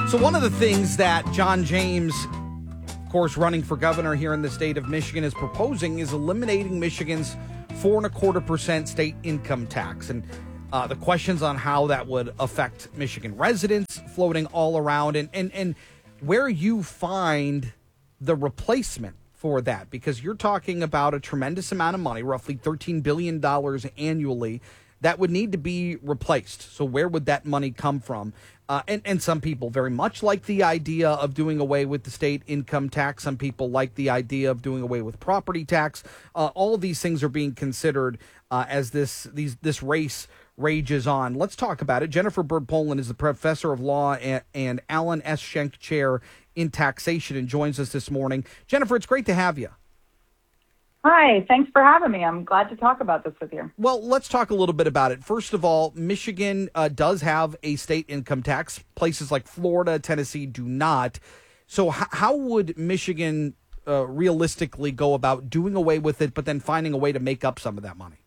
So one of the things that John James, of course, running for governor here in the state of Michigan, is proposing is eliminating Michigan's 4.25% state income tax. And the questions on how that would affect Michigan residents floating all around, and where you find the replacement for that, because you're talking about a tremendous amount of money, roughly $13 billion annually, that would need to be replaced. So where would that money come from? And some people very much like the idea of doing away with the state income tax. Some people like the idea of doing away with property tax. All of these things are being considered as this race rages on. Let's talk about it. Jennifer Bird Poland is the professor of law and Alan S. Schenk Chair in Taxation and joins us this morning. Jennifer, it's great to have you. Hi, thanks for having me. I'm glad to talk about this with you. Well, let's talk a little bit about it. First of all, Michigan does have a state income tax. Places like Florida, Tennessee do not. So how would Michigan realistically go about doing away with it, but then finding a way to make up some of that money?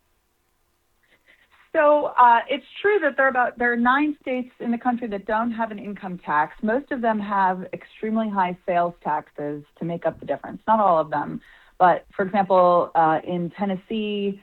So it's true that there are 9 states in the country that don't have an income tax. Most of them have extremely high sales taxes to make up the difference. Not all of them. But, for example, in Tennessee,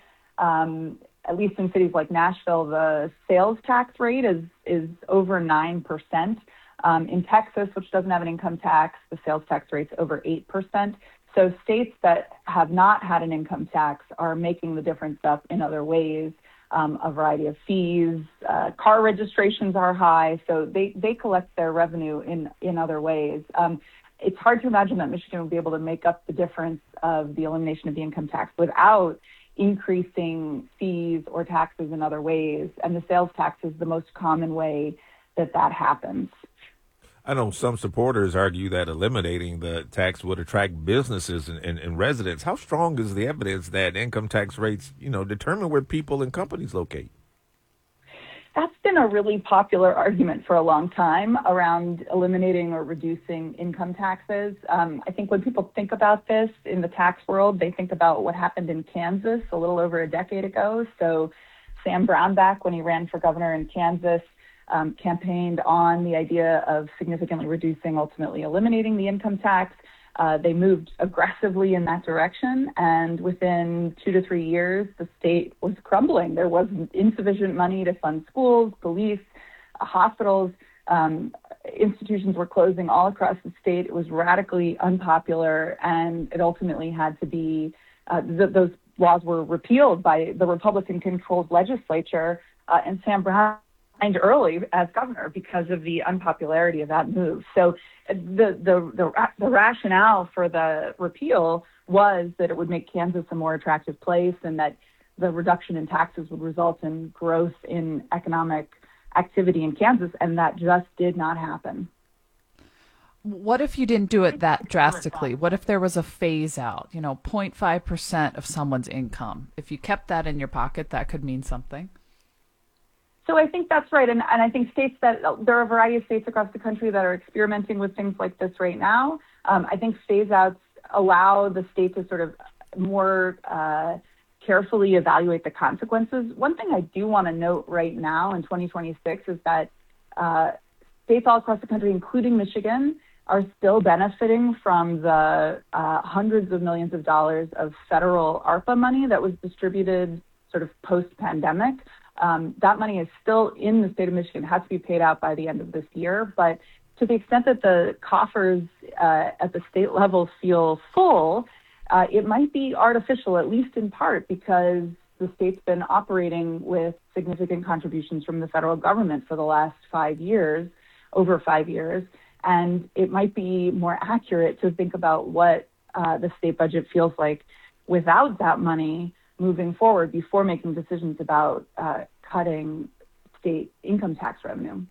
at least in cities like Nashville, the sales tax rate is over 9%. In Texas, which doesn't have an income tax, the sales tax rate's over 8%. So states that have not had an income tax are making the difference up in other ways. A variety of fees, car registrations are high, so they collect their revenue in other ways. It's hard to imagine that Michigan would be able to make up the difference of the elimination of the income tax without increasing fees or taxes in other ways. And the sales tax is the most common way that happens. I know some supporters argue that eliminating the tax would attract businesses and residents. How strong is the evidence that income tax rates, determine where people and companies locate? That's been a really popular argument for a long time around eliminating or reducing income taxes. I think when people think about this in the tax world, they think about what happened in Kansas a little over a decade ago. So Sam Brownback, when he ran for governor in Kansas, campaigned on the idea of significantly reducing, ultimately eliminating the income tax. They moved aggressively in that direction, and within 2 to 3 years, the state was crumbling. There was insufficient money to fund schools, police, hospitals. Institutions were closing all across the state. It was radically unpopular, and it ultimately had to be, those laws were repealed by the Republican-controlled legislature, and Sam Brown early as governor because of the unpopularity of that move. So the rationale for the repeal was that it would make Kansas a more attractive place and that the reduction in taxes would result in growth in economic activity in Kansas, and that just did not happen. What if you didn't do it that drastically? What if there was a phase out, 0.5% of someone's income? If you kept that in your pocket, that could mean something. So I think that's right. And I think there are a variety of states across the country that are experimenting with things like this right now. I think phase outs allow the state to sort of more carefully evaluate the consequences. One thing I do want to note right now in 2026 is that states all across the country, including Michigan, are still benefiting from the hundreds of millions of dollars of federal ARPA money that was distributed sort of post-pandemic. That money is still in the state of Michigan, has to be paid out by the end of this year. But to the extent that the coffers at the state level feel full, it might be artificial, at least in part, because the state's been operating with significant contributions from the federal government for the last 5 years, over 5 years. And it might be more accurate to think about what the state budget feels like without that money moving forward before making decisions about cutting state income tax revenue.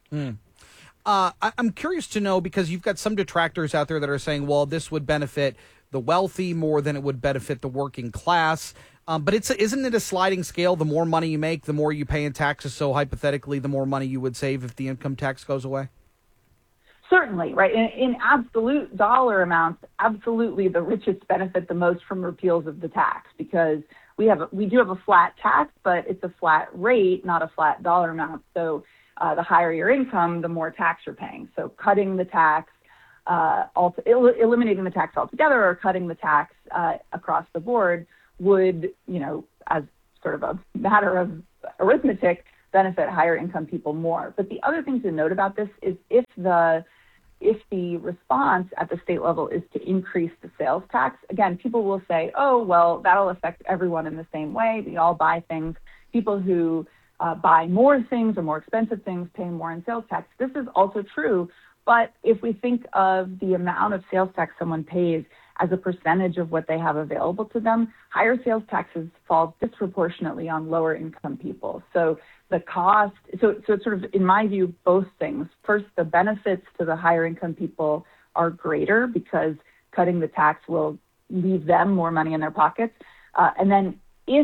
I'm curious to know, because you've got some detractors out there that are saying, well, this would benefit the wealthy more than it would benefit the working class. But isn't it a sliding scale? The more money you make, the more you pay in taxes. So hypothetically, the more money you would save if the income tax goes away? Certainly, right. In absolute dollar amounts, absolutely the richest benefit the most from repeals of the tax, because we do have a flat tax, but it's a flat rate, not a flat dollar amount. So the higher your income, the more tax you're paying. So cutting the tax, eliminating the tax altogether or cutting the tax across the board would, as sort of a matter of arithmetic, benefit higher income people more. But the other thing to note about this is if the response at the state level is to increase the sales tax, again, people will say, oh, well, that'll affect everyone in the same way. We all buy things. People who buy more things or more expensive things pay more in sales tax. This is also true. But if we think of the amount of sales tax someone pays as a percentage of what they have available to them, higher sales taxes fall disproportionately on lower income people. So the cost, so it's sort of, in my view, both things. First, the benefits to the higher income people are greater because cutting the tax will leave them more money in their pockets. And then if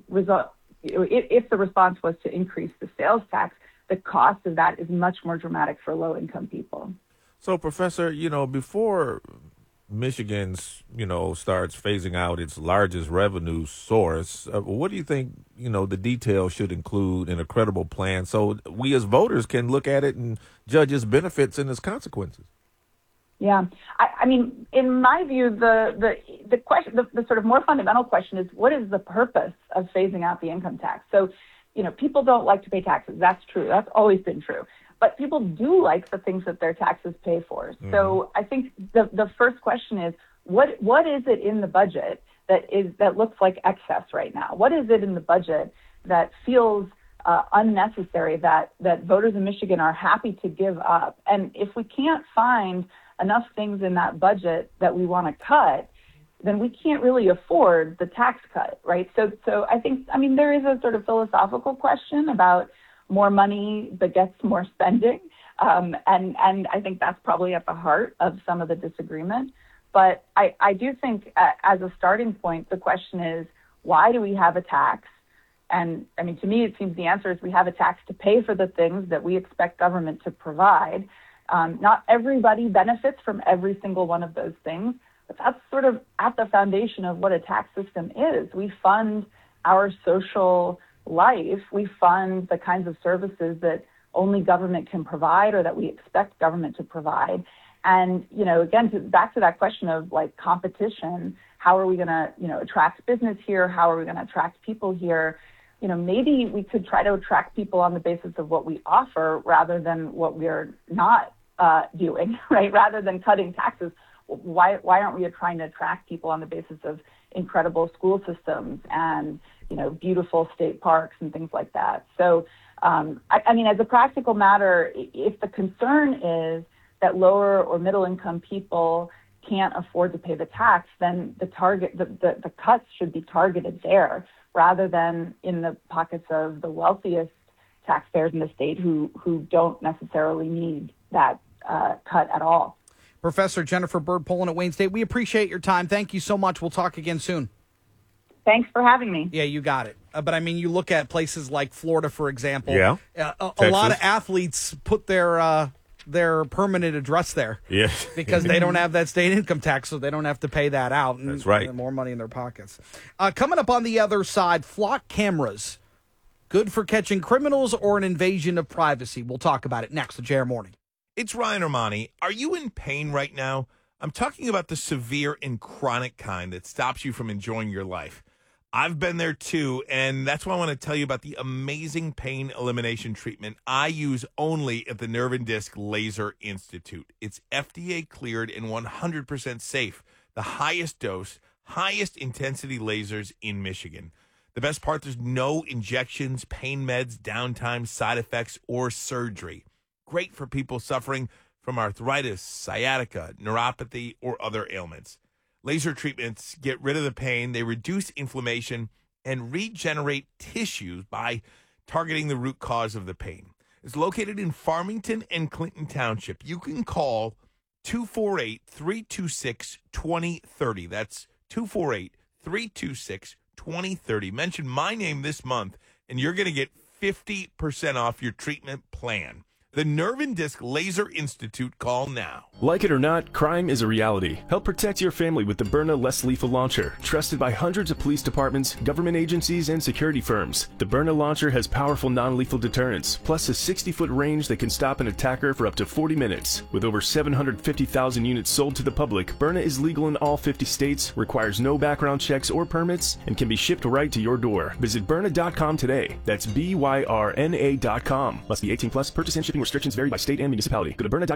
the response was to increase the sales tax, the cost of that is much more dramatic for low income people. So, Professor, before Michigan's, starts phasing out its largest revenue source, what do you think, the details should include in a credible plan so we as voters can look at it and judge its benefits and its consequences? Yeah. I mean, in my view, the question, the sort of more fundamental question is, what is the purpose of phasing out the income tax? So, people don't like to pay taxes. That's true. That's always been true. But people do like the things that their taxes pay for. Mm-hmm. So I think the first question is, what is it in the budget that looks like excess right now? What is it in the budget that feels unnecessary that voters in Michigan are happy to give up? And if we can't find enough things in that budget that we want to cut, then we can't really afford the tax cut, right? So I think, there is a sort of philosophical question about more money begets more spending. And I think that's probably at the heart of some of the disagreement. But I do think as a starting point, the question is, why do we have a tax? And to me, it seems the answer is we have a tax to pay for the things that we expect government to provide. Not everybody benefits from every single one of those things, but that's sort of at the foundation of what a tax system is. We fund our social life. We fund the kinds of services that only government can provide or that we expect government to provide. And, again, back to that question of like competition, how are we going to, attract business here? How are we going to attract people here? Maybe we could try to attract people on the basis of what we offer rather than what we're not doing, right? Rather than cutting taxes. Why aren't we trying to attract people on the basis of incredible school systems and, beautiful state parks and things like that? So, as a practical matter, if the concern is that lower or middle income people can't afford to pay the tax, then the cuts should be targeted there rather than in the pockets of the wealthiest taxpayers in the state who don't necessarily need that cut at all. Professor Jennifer Bird Pullen at Wayne State, we appreciate your time. Thank you so much. We'll talk again soon. Thanks for having me. Yeah, you got it. But you look at places like Florida, for example. Yeah. A lot of athletes put their permanent address there. Yes. Because they don't have that state income tax, so they don't have to pay that out. And that's right. More money in their pockets. Coming up on the other side, flock cameras. Good for catching criminals or an invasion of privacy? We'll talk about it next. The JR Morning. It's Ryan Armani. Are you in pain right now? I'm talking about the severe and chronic kind that stops you from enjoying your life. I've been there too, and that's why I want to tell you about the amazing pain elimination treatment I use only at the Nerve and Disc Laser Institute. It's FDA cleared and 100% safe. The highest dose, highest intensity lasers in Michigan. The best part, there's no injections, pain meds, downtime, side effects, or surgery. Great for people suffering from arthritis, sciatica, neuropathy, or other ailments. Laser treatments get rid of the pain, they reduce inflammation, and regenerate tissues by targeting the root cause of the pain. It's located in Farmington and Clinton Township. You can call 248-326-2030. That's 248-326-2030. Mention my name this month, and you're going to get 50% off your treatment plan. The Nerve and Disc Laser Institute. Call now. Like it or not, crime is a reality. Help protect your family with the Byrna Less Lethal Launcher, trusted by hundreds of police departments, government agencies, and security firms. The Byrna launcher has powerful non-lethal deterrence, plus a 60-foot range that can stop an attacker for up to 40 minutes. With over 750,000 units sold to the public, Byrna is legal in all 50 states, requires no background checks or permits, and can be shipped right to your door. Visit Byrna.com today. That's BYRNA.com. Must be 18 plus. Purchase and shipping restrictions vary by state and municipality. Go to Byrna.com